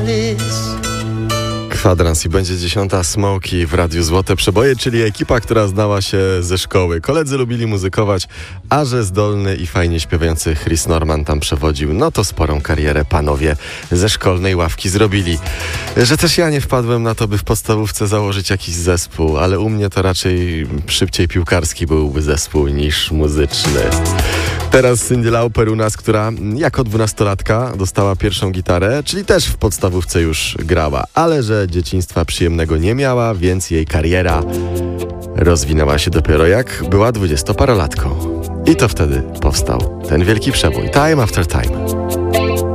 Kwadrans i będzie 10. Smokey w Radiu Złote Przeboje, czyli ekipa, która znała się ze szkoły. Koledzy lubili muzykować, a że zdolny i fajnie śpiewający Chris Norman tam przewodził, no to sporą karierę panowie ze szkolnej ławki zrobili. Że też ja nie wpadłem na to, by w podstawówce założyć jakiś zespół, ale u mnie to raczej szybciej piłkarski byłby zespół niż muzyczny. Teraz Cyndi Lauper u nas, która jako 12-latka dostała pierwszą gitarę, czyli też w podstawówce już grała, ale że dzieciństwa przyjemnego nie miała, więc jej kariera rozwinęła się dopiero jak była 20-parolatką. I to wtedy powstał ten wielki przebój Time After Time.